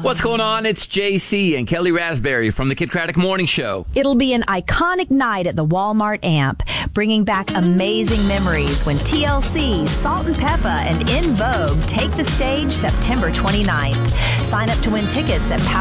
What's going on? It's JC and Kelly Raspberry from the Kid Craddock Morning Show. It'll be an iconic night at the Walmart Amp, bringing back amazing memories when TLC, Salt and Peppa, and In Vogue take the stage September 29th. Sign up to win tickets at